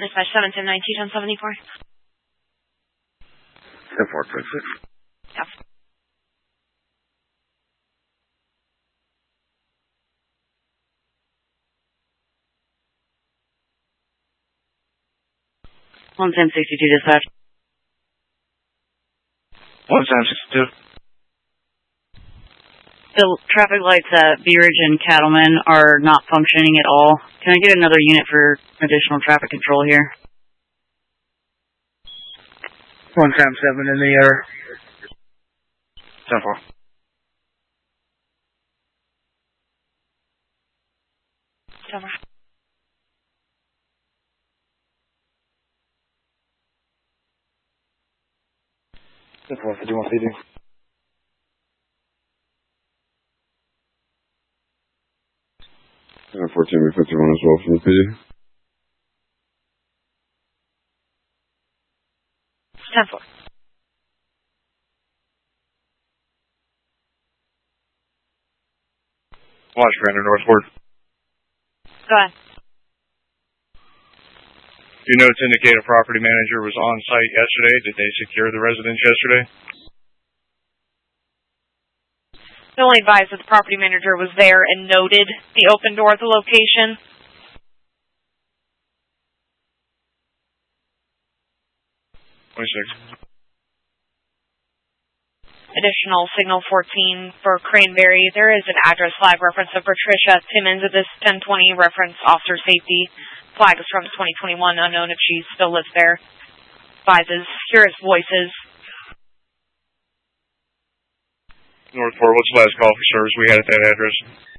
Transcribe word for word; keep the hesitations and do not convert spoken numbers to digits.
Dispatch seven ten nineteen on seventy-four. ten four twenty-six. Yes. one ten sixty-two dispatch. one ten sixty-two. The traffic lights at Bee Ridge and Cattleman are not functioning at all. Can I get another unit for additional traffic control here? one time seven in the air. ten four. Over. ten four fifty-one P D. ten fourteen B fifty-one as well from the P D. ten four. Watch Brandon northward. Go ahead. You notes indicate a property manager was on site yesterday. Did they secure the residence yesterday? The only advised that the property manager was there and noted the open door at the location. twenty-six. Additional signal fourteen for Cranberry. There is an address flag reference of Patricia Timmons of this ten twenty reference officer safety. Flag is from twenty twenty-one, unknown if she still lives there. Advises, hears voices. North four, what's the last call for service we had at that address?